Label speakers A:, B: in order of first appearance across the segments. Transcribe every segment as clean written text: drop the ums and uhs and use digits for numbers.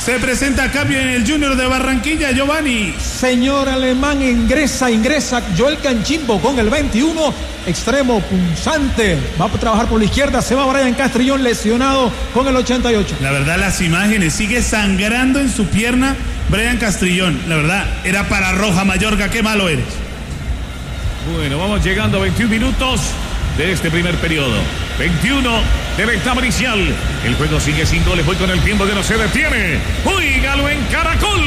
A: Se presenta cambio en el Junior de Barranquilla, Giovanni.
B: Señor Alemán, ingresa Joel Canchimbo con el 21, extremo punzante. Va a trabajar por la izquierda, se va Brian Castrillón lesionado con el 88.
A: La verdad, las imágenes, sigue sangrando en su pierna Brian Castrillón. La verdad, era para roja, Mayorga, qué malo eres.
C: Bueno, vamos llegando a 21 minutos de este primer periodo. 21 de la etapa inicial. El juego sigue sin goles. Voy con el tiempo que no se detiene. Óigalo en Caracol.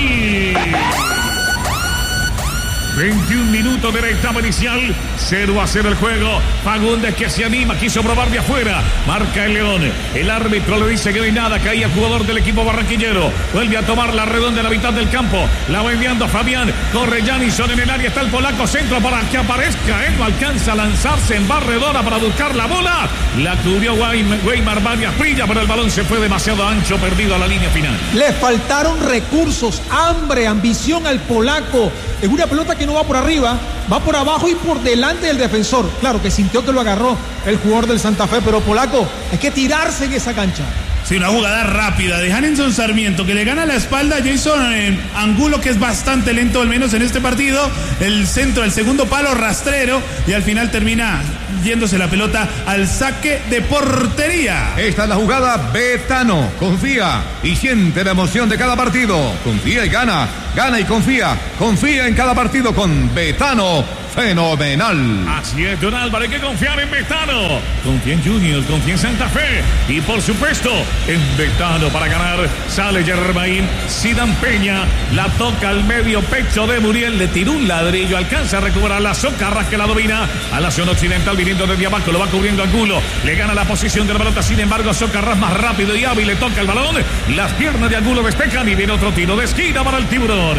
C: 21 minutos de la etapa inicial. 0-0 el juego. Fagundes que se anima, quiso probar de afuera. Marca el León. El árbitro le dice que no hay nada. Caía el jugador del equipo barranquillero. Vuelve a tomar la redonda en la mitad del campo. La va enviando Fabián. Corre Janison en el área. Está el polaco. Centro para que aparezca. Él no alcanza a lanzarse en barredora para buscar la bola. La cubrió Weimar Varias Prilla, pero el balón se fue demasiado ancho, perdido a la línea final.
B: Le faltaron recursos, hambre, ambición al polaco. En una pelota que no va por arriba, va por abajo y por delante del defensor. Claro que sintió que lo agarró el jugador del Santa Fe, pero polaco, hay que tirarse en esa cancha.
A: Sí, una jugada rápida de Hanenson Sarmiento que le gana la espalda a Jason Angulo, que es bastante lento, al menos en este partido. El centro, el segundo palo rastrero, y al final termina yéndose la pelota al saque de portería.
D: Esta es la jugada. Betano confía y siente la emoción de cada partido. Confía y gana, gana y confía. Confía en cada partido con Betano. Fenomenal.
C: Así es, don Álvaro, hay que confiar en Betano. Confía en Junior, confía en Santa Fe. Y por supuesto, en Betano para ganar. Sale Germain, Zidane Peña, la toca al medio pecho de Muriel, le tiró un ladrillo, alcanza a recuperar la Socarras que la domina. A la zona occidental viniendo desde abajo, lo va cubriendo Angulo. Le gana la posición de la pelota, sin embargo, Socarras más rápido y hábil, le toca el balón. Las piernas de Angulo despejan y viene otro tiro de esquina para el Tiburón.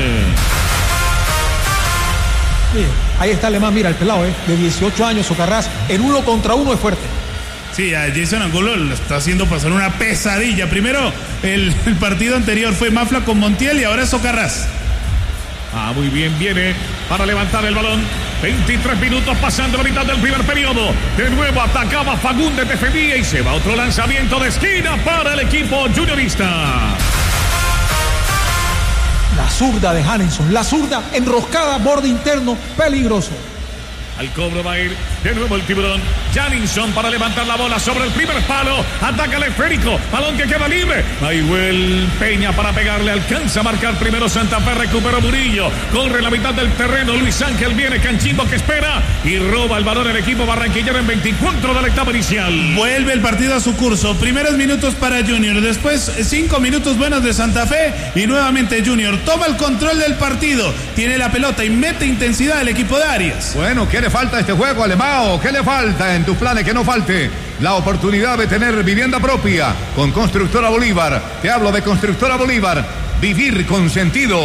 B: Mira, ahí está Alemán, mira el pelado, de 18 años, Socarrás, en 1 contra 1 es fuerte.
A: Sí, a Jason Angulo le está haciendo pasar una pesadilla. Primero, el partido anterior fue Mafla con Montiel y ahora es Socarrás.
C: Muy bien, viene para levantar el balón. 23 minutos pasando la mitad del primer periodo. De nuevo atacaba Fagundes, defendía y se va otro lanzamiento de esquina para el equipo juniorista.
B: La zurda de Hanenson, la zurda enroscada, borde interno, peligroso.
C: Al cobro va a ir de nuevo el Tiburón. Janison para levantar la bola sobre el primer palo. Ataca el esférico. Balón que queda libre. Mayhuel Peña para pegarle. Alcanza a marcar primero Santa Fe. Recupera Murillo. Corre la mitad del terreno. Luis Ángel viene. Canchimbo que espera. Y roba el balón el equipo barranquillero en 24 de la etapa inicial.
A: Vuelve el partido a su curso. Primeros minutos para Junior. Después 5 minutos buenos de Santa Fe. Y nuevamente Junior toma el control del partido. Tiene la pelota y mete intensidad el equipo de Arias.
D: Bueno, ¿qué le falta a este juego, Alemão? ¿Qué le falta en tus planes? Que no falte la oportunidad de tener vivienda propia con Constructora Bolívar. Te hablo de Constructora Bolívar. Vivir con sentido.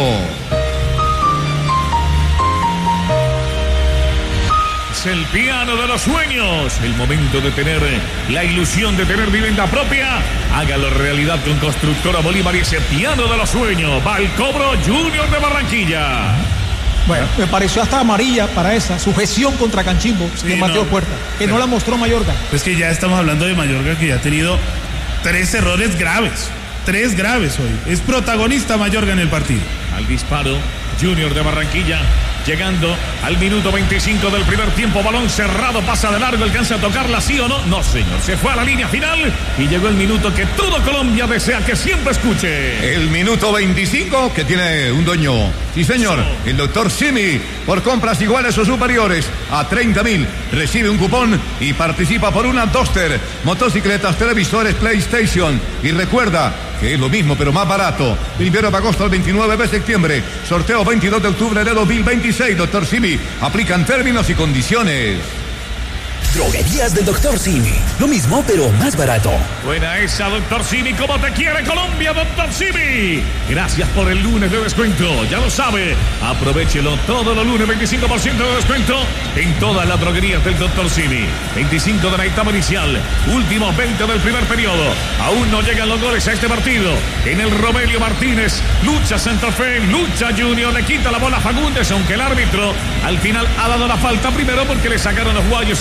C: Es el piano de los sueños. El momento de tener la ilusión de tener vivienda propia. Hágalo realidad con Constructora Bolívar y ese piano de los sueños. Va al cobro Junior de Barranquilla.
B: Bueno, me pareció hasta amarilla para esa sujeción contra Canchimbo, sí, de Mateo Puerta, que no la mostró Mayorga.
A: Es que ya estamos hablando de Mayorga, que ya ha tenido 3 errores graves. 3 graves hoy. Es protagonista Mayorga en el partido.
C: Al disparo, Junior de Barranquilla. Llegando al minuto 25 del primer tiempo, balón cerrado, pasa de largo, alcanza a tocarla, ¿sí o no? No, señor, se fue a la línea final y llegó el minuto que todo Colombia desea que siempre escuche.
D: El minuto 25 que tiene un dueño. Sí, señor, el doctor Simi, por compras iguales o superiores a 30.000, recibe un cupón y participa por una Duster, motocicletas, televisores, PlayStation. Y recuerda que es lo mismo pero más barato. 1 de agosto al 29 de septiembre, sorteo 22 de octubre de 2026. Doctor Simi, aplican términos y condiciones.
E: Droguerías del Dr. Simi. Lo mismo, pero más barato.
C: Buena esa, Dr. Simi. ¿Cómo te quiere Colombia, Dr. Simi? Gracias por el lunes de descuento. Ya lo sabe. Aprovechelo todos los lunes. 25% de descuento en todas las droguerías del Dr. Simi. 25 de la etapa inicial. Últimos 20 del primer periodo. Aún no llegan los goles a este partido. En el Romelio Martínez. Lucha Santa Fe. Lucha Junior. Le quita la bola a Fagundes, aunque el árbitro al final ha dado la falta primero porque le sacaron los guayos al jugador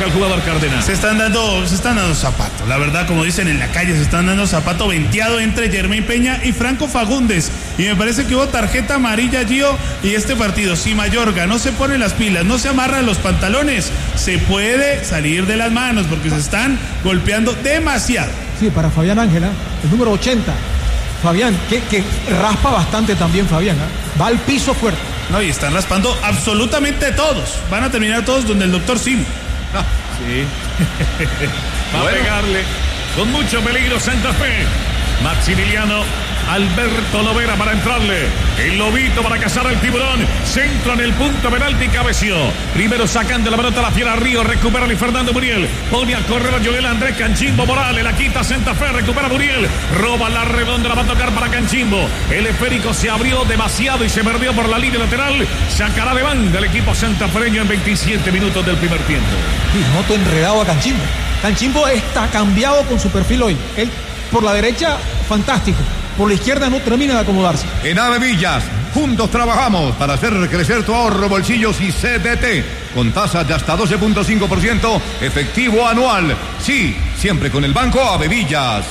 C: Cardenal.
A: Se están dando zapatos, la verdad, como dicen en la calle, se están dando zapato venteado entre Jermaine Peña y Franco Fagundes. Y me parece que hubo tarjeta amarilla, Gio, y este partido, si Mayorga no se pone las pilas, no se amarra los pantalones, se puede salir de las manos porque se están golpeando demasiado.
B: Sí, para Fabián Ángela, el número 80. Fabián, que raspa bastante también Fabián, ¿eh? Va al piso fuerte.
A: No, y están raspando absolutamente todos. Van a terminar todos donde el doctor Sim.
C: Sí. Va a pegarle con mucho peligro Santa Fe. Maximiliano Alberto Lovera para entrarle. El lobito para cazar al tiburón. Centro en el punto penalti, cabeció. Primero sacan de la pelota la fiera Río. Recupera Luis Fernando Muriel. Pone a correr a Joel Andrés Canchimbo Morales. La quita Santa Fe. Recupera Muriel. Roba la redonda. La va a tocar para Canchimbo. El esférico se abrió demasiado y se perdió por la línea lateral. Sacará de banda el equipo santafereño en 27 minutos del primer tiempo.
B: Y noto enredado a Canchimbo. Canchimbo está cambiado con su perfil hoy. Él por la derecha, fantástico. Por la izquierda no termina de acomodarse.
D: En Ave Villas, juntos trabajamos para hacer crecer tu ahorro, bolsillos y CDT. Con tasas de hasta 12.5% efectivo anual. Sí, siempre con el Banco Ave Villas.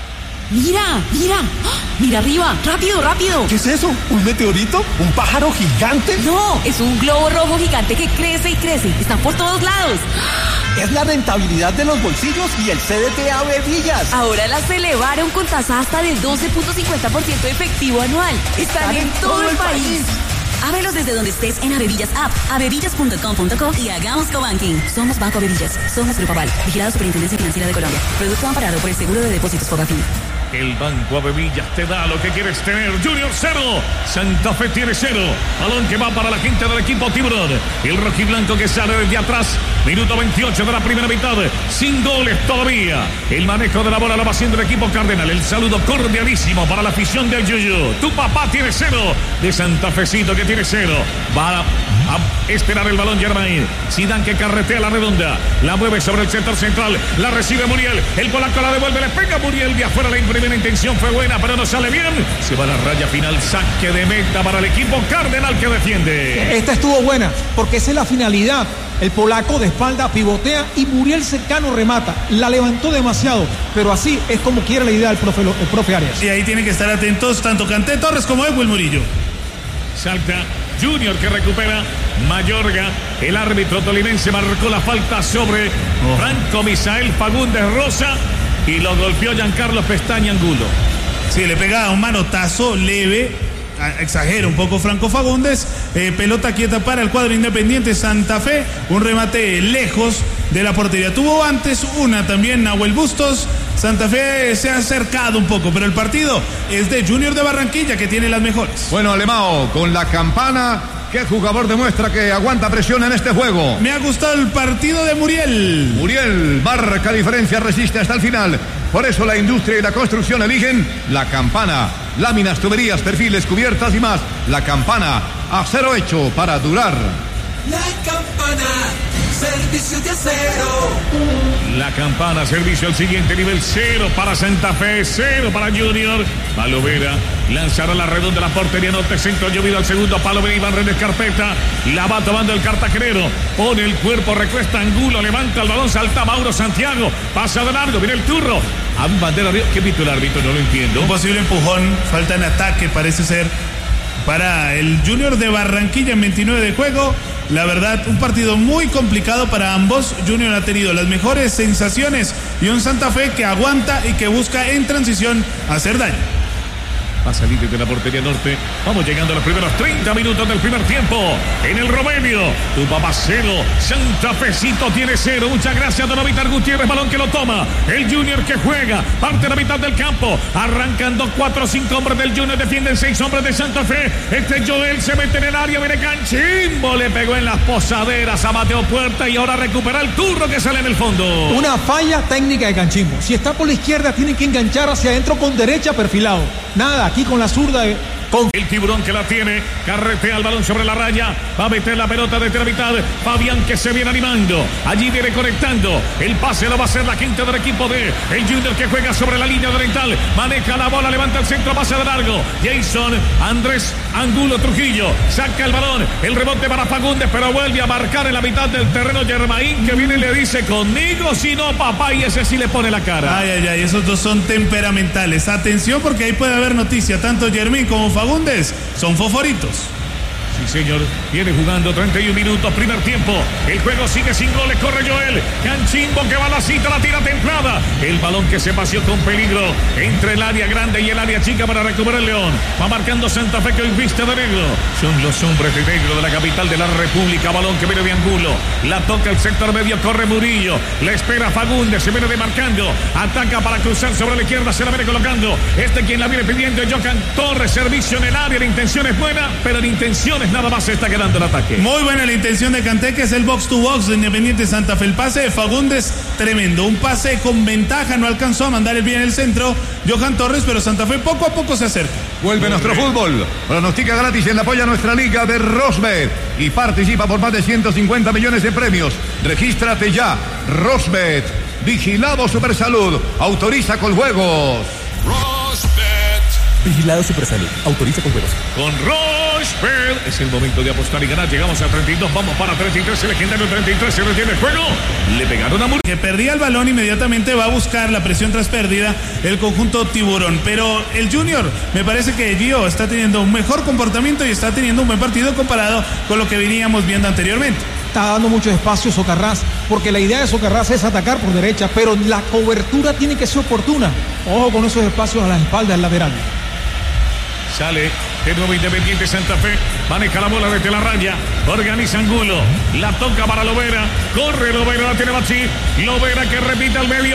F: Mira, mira, mira arriba, rápido, rápido.
G: ¿Qué es eso? ¿Un meteorito? ¿Un pájaro gigante?
F: No, es un globo rojo gigante que crece y crece. Están por todos lados.
G: Es la rentabilidad de los bolsillos y el CDT Ave Villas.
F: Ahora las elevaron con tasa hasta del 12.50% efectivo anual. Están en todo el país. Ábrelos desde donde estés en Avevillas App, avevillas.com.co y hagamos cobanking. Somos Banco Avevillas, somos Grupo Aval, vigilado Superintendencia Financiera de Colombia. Producto amparado por el Seguro de Depósitos Fogafín.
C: El Banco Ave Villas te da lo que quieres tener. Junior 0, Santa Fe tiene 0. Balón que va para la gente del equipo Tiburón. El rojiblanco que sale desde atrás. Minuto 28 de la primera mitad. Sin goles todavía. El manejo de la bola lo va haciendo el equipo Cardenal. El saludo cordialísimo para la afición del Yuyu. Tu papá tiene 0. De Santa Fecito que tiene 0. Va a esperar el balón Germain. Zidane que carretea la redonda. La mueve sobre el sector central. La recibe Muriel. El polaco la devuelve. Le pega Muriel de afuera. La primera intención fue buena, pero no sale bien. Se va a la raya final. Saque de meta para el equipo Cardenal que defiende.
B: Esta estuvo buena, porque esa es la finalidad. El polaco de espalda pivotea y Muriel cercano remata. La levantó demasiado, pero así es como quiere la idea el profe Arias.
A: Y ahí tienen que estar atentos tanto Kanté Torres como Edwin Murillo.
C: Salta Junior que recupera Mayorga. El árbitro tolimense marcó la falta sobre Franco Misael Fagundes Rosa y lo golpeó Giancarlo Pestaña Angulo.
A: Sí, le pega un manotazo leve, exagera un poco Franco Fagundes. Pelota quieta para el cuadro Independiente Santa Fe, un remate lejos de la portería. Tuvo antes una también Nahuel Bustos. Santa Fe se ha acercado un poco, pero el partido es de Junior de Barranquilla, que tiene las mejores.
D: Bueno, Alemão, con la campana, ¿qué jugador demuestra que aguanta presión en este juego?
A: Me ha gustado el partido de Muriel.
D: Muriel marca diferencia, resiste hasta el final. Por eso la industria y la construcción eligen la campana. Láminas, tuberías, perfiles, cubiertas y más. La campana, acero hecho para durar.
H: La campana, servicio de acero.
C: La campana, servicio al siguiente nivel. 0 para Santa Fe, 0 para Junior. Palovera lanzará la redonda de la portería norte, centro llovido al segundo palo. Iván René Carpeta, la va tomando el cartagenero. Pone el cuerpo, recuesta Angulo, levanta el balón, salta Mauro Santiago. Pasa de largo, viene el turro. A bandera arriba. ¿Qué pito el árbitro? No lo entiendo.
A: Un posible empujón, falta en ataque, parece ser, para el Junior de Barranquilla en 29 de juego. La verdad, un partido muy complicado para ambos. Junior ha tenido las mejores sensaciones y un Santa Fe que aguanta y que busca en transición hacer daño.
C: Va a salir desde la portería norte. Vamos llegando a los primeros 30 minutos del primer tiempo. En el Romelio, tu papá 0, Santa Fecito tiene 0. Muchas gracias, don Vitar Gutiérrez. Balón que lo toma. El Junior que juega. Parte de la mitad del campo. Arrancando 4 o 5 hombres del Junior. Defienden 6 hombres de Santa Fe. Joel se mete en el área. Viene Canchimbo. Le pegó en las posaderas a Mateo Puerta. Y ahora recupera el turro que sale en el fondo.
B: Una falla técnica de Canchimbo. Si está por la izquierda, tiene que enganchar hacia adentro con derecha perfilado. Nada, aquí con la zurda
C: El Tiburón que la tiene, carretea el balón sobre la raya, va a meter la pelota desde la mitad. Fabián que se viene animando, allí viene conectando. El pase lo va a hacer la quinta del equipo de el Junior que juega sobre la línea oriental. Maneja la bola, levanta el centro, pase de largo. Jason Andrés Angulo Trujillo saca el balón, el rebote para Fagundes, pero vuelve a marcar en la mitad del terreno Germain, que viene y le dice: conmigo si no, papá, y ese sí le pone la cara.
A: Ay, esos dos son temperamentales. Atención, porque ahí puede haber noticia. Tanto Germain como Fagundes son fosforitos.
C: Sí, señor, viene jugando 31 minutos, primer tiempo. El juego sigue sin goles, corre Joel Canchimbo que va a la cita, la tira templada. El balón que se paseó con peligro entre el área grande y el área chica para recuperar el León. Va marcando Santa Fe que hoy viste de negro. Son los hombres de negro de la capital de la República. Balón que viene de Angulo. La toca el sector medio, corre Murillo. La espera Fagundes, se viene demarcando. Ataca para cruzar sobre la izquierda, se la viene colocando. Quien la viene pidiendo es Johan Torres. Servicio en el área, la intención es buena, pero la intención es nada más se está quedando el ataque.
A: Muy buena la intención de Kanté, que es el box to box de Independiente Santa Fe. El pase de Fagundes, tremendo. Un pase con ventaja, no alcanzó a mandar el bien en el centro Johan Torres, pero Santa Fe poco a poco se acerca.
D: Vuelve nuestro fútbol. Pronostica gratis en la apoya a nuestra liga de Rosbet y participa por más de 150 millones de premios. Regístrate ya. Rosbet. Vigilado Supersalud. Autoriza con juegos.
E: Rosbet. Vigilado Supersalud. Autoriza con juegos.
C: Con Rosbet es el momento de apostar y ganar. Llegamos a 32, vamos para 33. El legendario 33 se retiene el juego. Le pegaron a Murillo.
A: Que perdía el balón, inmediatamente va a buscar la presión tras pérdida el conjunto Tiburón. Pero el Junior, me parece que Gio está teniendo un mejor comportamiento y está teniendo un buen partido comparado con lo que veníamos viendo anteriormente.
B: Está dando mucho espacio Socarrás, porque la idea de Socarrás es atacar por derecha, pero la cobertura tiene que ser oportuna. Ojo con esos espacios a las espaldas del lateral.
C: Sale de nuevo Independiente Santa Fe, maneja la bola desde la raya, organiza Angulo, la toca para Lovera, corre Lovera, la tiene Bachi, Lovera que repite al medio.